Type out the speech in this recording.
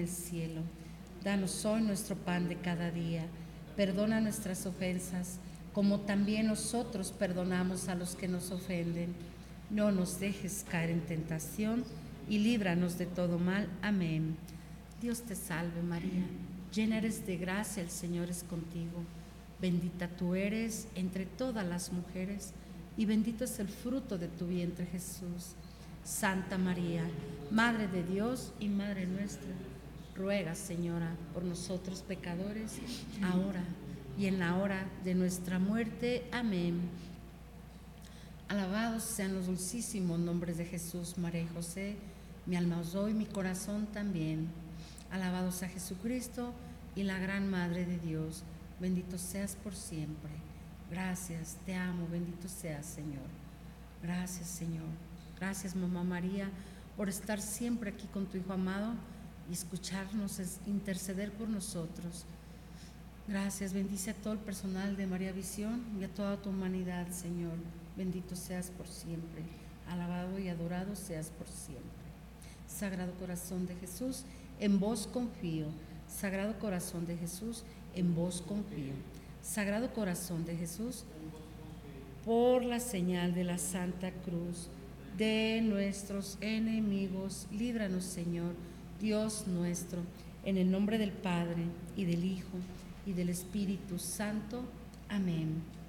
el cielo. Danos hoy nuestro pan de cada día. Perdona nuestras ofensas, como también nosotros perdonamos a los que nos ofenden. No nos dejes caer en tentación y líbranos de todo mal. Amén. Dios te salve María, llena eres de gracia, el Señor es contigo. Bendita tú eres entre todas las mujeres, y bendito es el fruto de tu vientre, Jesús. Santa María, Madre de Dios y Madre nuestra, ruega, Señora, por nosotros pecadores, ahora y en la hora de nuestra muerte. Amén. Alabados sean los dulcísimos nombres de Jesús, María y José. Mi alma os doy, mi corazón también. Alabados a Jesucristo y la gran Madre de Dios. Bendito seas por siempre. Gracias, te amo, bendito seas, Señor. Gracias, Señor. Gracias, Mamá María, por estar siempre aquí con tu Hijo amado y escucharnos, interceder por nosotros. Gracias, bendice a todo el personal de María Visión y a toda tu humanidad, Señor. Bendito seas por siempre. Alabado y adorado seas por siempre. Sagrado Corazón de Jesús, en vos confío. Sagrado Corazón de Jesús, en vos confío. Sagrado Corazón de Jesús, por la señal de la Santa Cruz de nuestros enemigos, líbranos, Señor, Dios nuestro, en el nombre del Padre, y del Hijo, y del Espíritu Santo. Amén.